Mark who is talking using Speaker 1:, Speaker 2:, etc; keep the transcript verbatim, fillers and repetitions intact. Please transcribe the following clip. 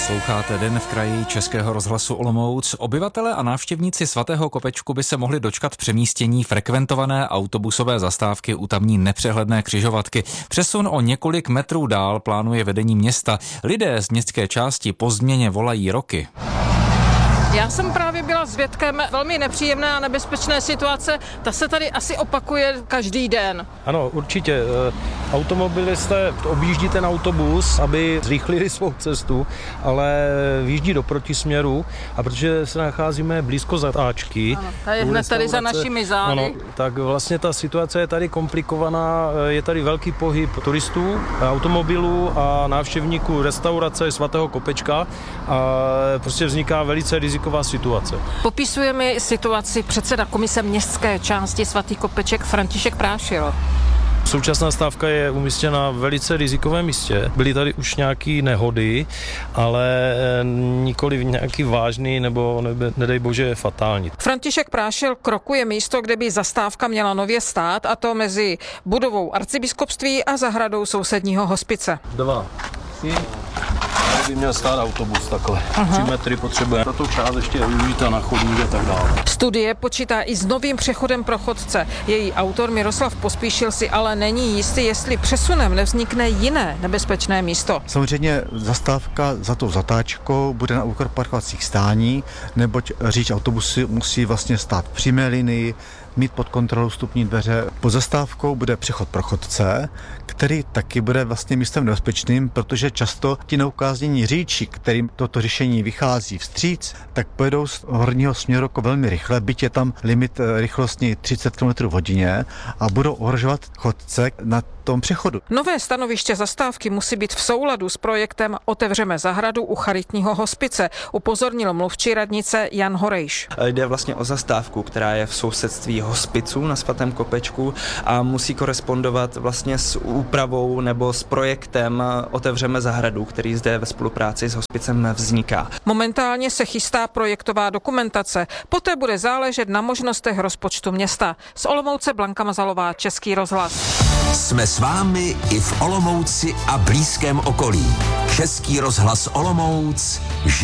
Speaker 1: Posloucháte Den v kraji Českého rozhlasu Olomouc. Obyvatelé a návštěvníci Svatého Kopečku by se mohli dočkat přemístění frekventované autobusové zastávky u tamní nepřehledné křižovatky. Přesun o několik metrů dál plánuje vedení města. Lidé z městské části po změně volají roky.
Speaker 2: Já jsem právě byla svědkem velmi nepříjemné a nebezpečné situace. Ta se tady asi opakuje každý den.
Speaker 3: Ano, určitě. Automobilisté objíždí ten autobus, aby zrychlili svou cestu, ale vyjíždí do protisměru, a protože se nacházíme blízko zatáčky.
Speaker 2: Ano, ta je hned tady za našimi zády. Ano,
Speaker 3: tak vlastně ta situace je tady komplikovaná. Je tady velký pohyb turistů, automobilů a návštěvníků restaurace Svatého Kopečka a prostě vzniká velice riziková situace.
Speaker 2: Popisuje mi situaci předseda komise městské části Svatý Kopeček František Prášil.
Speaker 3: Současná stávka je umístěna v velice rizikovém místě. Byly tady už nějaké nehody, ale nikoli nějaký vážný nebo nebe, nedej bože fatální.
Speaker 2: František Prášil krokuje místo, kde by zastávka měla nově stát, a to mezi budovou arcibiskupství a zahradou sousedního hospice.
Speaker 3: Dva, tři. By měl stát autobus takhle. Aha. Tři metry potřebuje. Tato část ještě je využita na chodník a tak dále.
Speaker 2: Studie počítá i s novým přechodem pro chodce. Její autor Miroslav Pospíšil si ale není jistý, jestli přesunem nevznikne jiné nebezpečné místo.
Speaker 4: Samozřejmě zastávka za tou zatáčkou bude na úkor parkovacích stání, neboť řidič autobusy musí vlastně stát v přímé linii, mít pod kontrolou vstupní dveře. Pod zastávkou bude přechod pro chodce, který taky bude vlastně místem nebezpečným, protože často ti neukáznění řidiči, kterým toto řešení vychází vstříc, tak pojedou z horního směru jako velmi rychle, byť je tam limit rychlostní třicet kilometrů v hodině, a budou ohrožovat chodce na tom přechodu.
Speaker 2: Nové stanoviště zastávky musí být v souladu s projektem Otevřeme zahradu u charitního hospice, upozornil mluvčí radnice Jan Horejš.
Speaker 5: Jde vlastně o zastávku, která je v sousedství hospiců na Svatém Kopečku a musí korespondovat vlastně s úpravou nebo s projektem Otevřeme zahradu, který zde ve spolupráci s hospicem vzniká.
Speaker 2: Momentálně se chystá projektová dokumentace, poté bude záležet na možnostech rozpočtu města. Z Olomouce Blanka Mazalová, Český rozhlas.
Speaker 6: Jsme s vámi i v Olomouci a blízkém okolí. Český rozhlas Olomouc žije.